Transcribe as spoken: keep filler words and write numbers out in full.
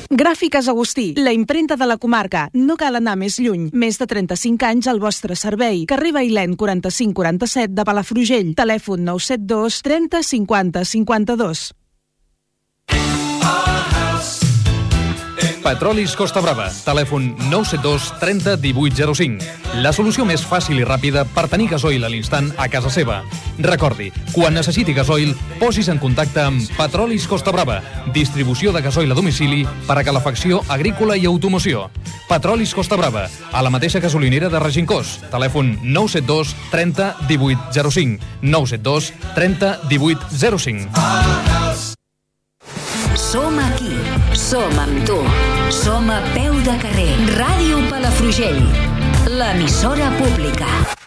Gràfiques Agustí, la imprenta de la comarca. No cal anar més lluny. Més de trenta-cinc anys al vostre servei. Carrer Bailèn quaranta-cinc quaranta-set de Palafrugell. Telèfon nou set dos trenta cinquanta cinquanta-dos. Petrolis Costa Brava. Telèfon nou set dos trenta divuit zero cinc. La solució més fàcil i ràpida per tenir gasoil a l'instant a casa seva. Recordi, quan necessiti gasoil, posis en contacte amb Petrolis Costa Brava. Distribució de gasoil a domicili per a calefacció agrícola i automoció. Petrolis Costa Brava, a la mateixa gasolinera de Regencós. Telèfon nou set dos trenta divuit zero cinc. nou set dos trenta divuit zero cinc. Som aquí, som amb tu, som a peu de carrer. Ràdio Palafrugell, l'emissora pública.